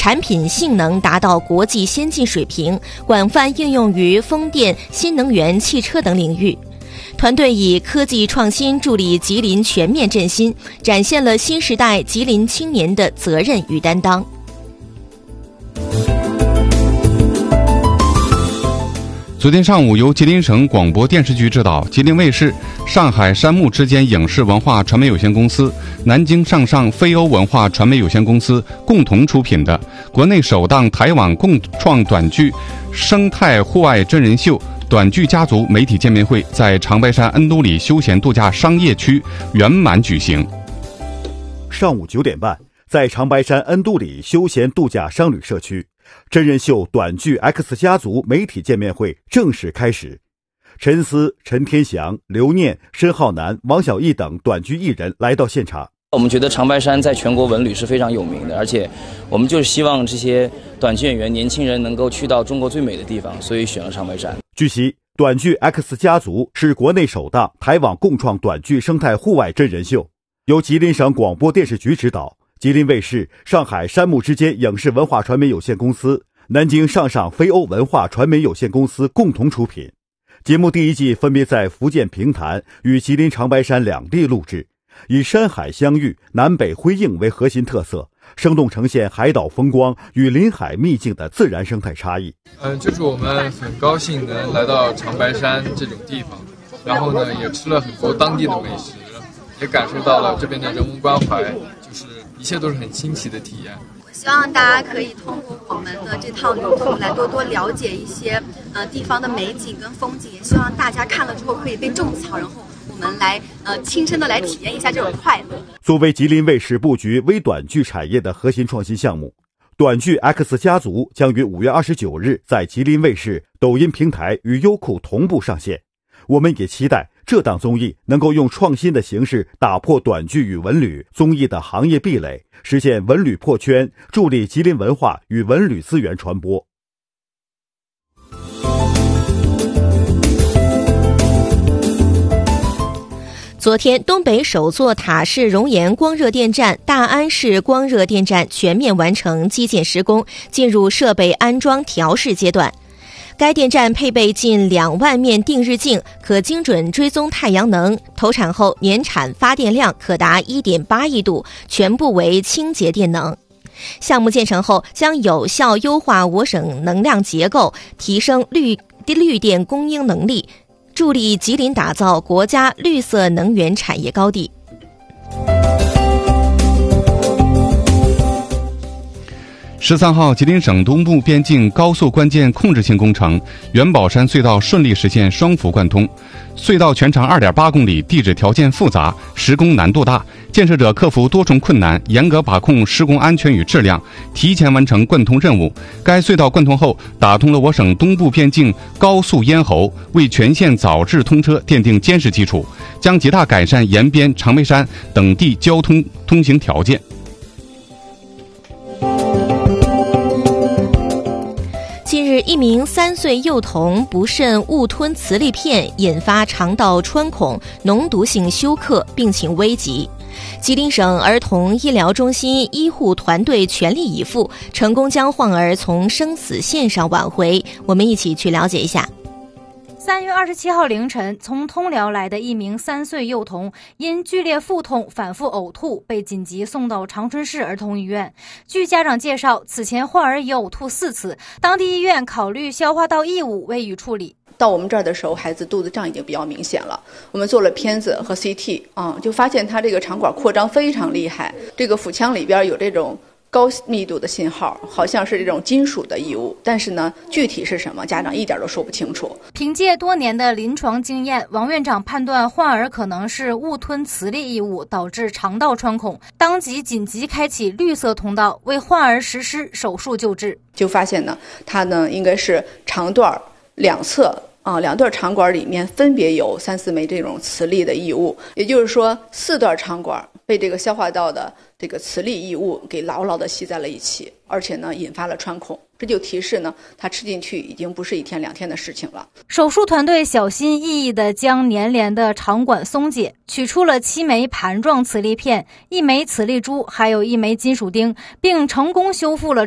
产品性能达到国际先进水平，广泛应用于风电、新能源汽车等领域。团队以科技创新助力吉林全面振兴，展现了新时代吉林青年的责任与担当。 昨天上午，由吉林省广播电视局指导，吉林卫视、上海山木之间影视文化传媒有限公司、南京上上飞欧文化传媒有限公司共同出品的国内首档台网共创短剧生态户外真人秀短剧家族媒体见面会在长白山恩都里休闲度假商业区圆满举行。 上午9点半，在长白山恩都里休闲度假商旅社区，真人秀短剧 X 家族媒体见面会正式开始。陈思、陈天祥、刘念、申浩南、王小艺等短剧艺人来到现场。 我们觉得长白山在全国文旅是非常有名的，而且我们就是希望这些短剧演员年轻人能够去到中国最美的地方，所以选了长白山。 据悉，短剧 X 家族是国内首档台网共创短剧生态户外真人秀，由吉林省广播电视局指导，吉林卫视、上海山木之间影视文化传媒有限公司、南京上上飞欧文化传媒有限公司共同出品。节目第一季分别在福建平潭与吉林长白山两地录制，以山海相遇、南北辉映为核心特色，生动呈现海岛风光与临海秘境的自然生态差异。 就是我们很高兴能来到长白山这种地方，然后呢，也吃了很多当地的美食，也感受到了这边的人文关怀，就是一切都是很新奇的体验。 希望大家可以通过我们的这趟旅途来多多了解一些地方的美景跟风景，也希望大家看了之后可以被种草，然后我们来亲身的来体验一下这种快乐。 作为吉林卫视布局微短剧产业的核心创新项目，短剧 X 家族将于5月29日在吉林卫视、抖音平台与优酷同步上线。我们也期待这档综艺能够用创新的形式打破短剧与文旅综艺的行业壁垒，实现文旅破圈，助力吉林文化与文旅资源传播。 昨天，东北首座塔式熔岩光热电站大安市光热电站全面完成基建施工，进入设备安装调试阶段。该电站配备近2万面定日镜，可精准追踪太阳能。投产后年产发电量可达 1.8 亿度，全部为清洁电能。项目建成后，将有效优化我省能量结构，提升绿电供应能力，助力吉林打造国家绿色能源产业高地。 13号，吉林省东部边境高速关键控制性工程元宝山隧道顺利实现双幅贯通。隧道全长2.8公里，地质条件复杂，施工难度大，建设者克服多重困难，严格把控施工安全与质量，提前完成贯通任务。该隧道贯通后，打通了我省东部边境高速咽喉，为全线早日通车奠定坚实基础，将极大改善延边、长白山等地交通通行条件。 近日，一名3岁幼童不慎误吞磁力片，引发肠道穿孔、脓毒性休克，病情危急。吉林省儿童医疗中心医护团队全力以赴，成功将患儿从生死线上挽回。我们一起去了解一下。 3月27号凌晨，从通辽来的一名3岁幼童因剧烈腹痛、反复呕吐，被紧急送到长春市儿童医院。据家长介绍，此前患儿已呕吐4次，当地医院考虑消化道异物未予处理。 到我们这儿的时候，孩子肚子胀已经比较明显了。我们做了片子和 CT， 就发现他这个肠管扩张非常厉害，这个腹腔里边有这种高密度的信号，好像是这种金属的异物，但是呢，具体是什么，家长一点都说不清楚。 凭借多年的临床经验，王院长判断患儿可能是误吞磁力异物导致肠道穿孔，当即紧急开启绿色通道，为患儿实施手术救治。就发现呢，他呢应该是肠段两侧2段肠管里面分别有3、4枚这种磁力的异物，也就是说4段肠管被这个消化道的这个磁力异物给牢牢地吸在了一起，而且呢引发了穿孔。这就提示呢，它吃进去已经不是1天2天的事情了。 手术团队小心翼翼地将粘连的肠管松解，取出了7枚盘状磁力片、1枚磁力珠，还有1枚金属钉，并成功修复了